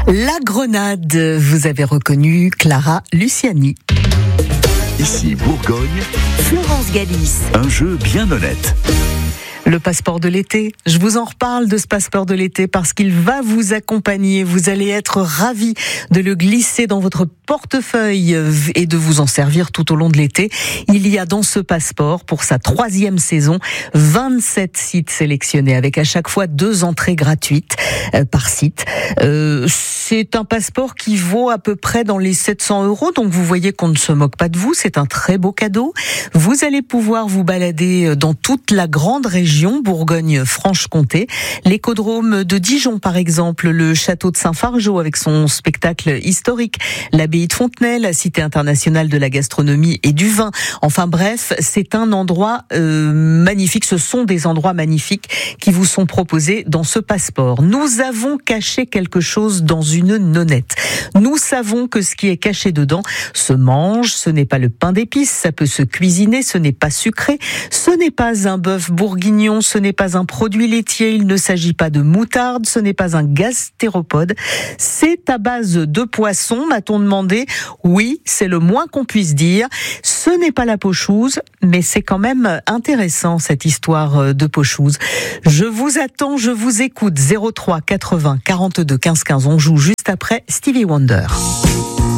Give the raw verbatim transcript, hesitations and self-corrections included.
La Grenade, vous avez reconnu Clara Luciani. Ici Bourgogne, Florence Galis. un jeu bien honnête. Le passeport de l'été, je vous en reparle de ce passeport de l'été parce qu'il va vous accompagner. Vous allez être ravis de le glisser dans votre portefeuille et de vous en servir tout au long de l'été. Il y a dans ce passeport, pour sa troisième saison, vingt-sept sites sélectionnés avec à chaque fois deux entrées gratuites euh, par site. Euh, c'est un passeport qui vaut à peu près dans les sept cents euros. Donc vous voyez qu'on ne se moque pas de vous. C'est un très beau cadeau. Vous allez pouvoir vous balader dans toute la grande région Bourgogne-Franche-Comté, l'écodrome de Dijon par exemple, le château de Saint-Fargeau avec son spectacle historique, l'abbaye de Fontenay, la cité internationale de la gastronomie et du vin. Enfin bref, c'est un endroit euh, magnifique, ce sont des endroits magnifiques qui vous sont proposés dans ce passeport. Nous avons caché quelque chose dans une nonnette. Nous savons que ce qui est caché dedans se mange, ce n'est pas le pain d'épices, ça peut se cuisiner, ce n'est pas sucré, ce n'est pas un bœuf bourguignon, ce n'est pas un produit laitier, il ne s'agit pas de moutarde, ce n'est pas un gastéropode, c'est à base de poisson, m'a-t-on demandé. Oui, c'est le moins qu'on puisse dire. Ce n'est pas la pochouse, mais c'est quand même intéressant cette histoire de pochouse. Je vous attends, je vous écoute. zéro trois quatre-vingts quarante-deux quinze quinze, on joue juste après Stevie Wonder.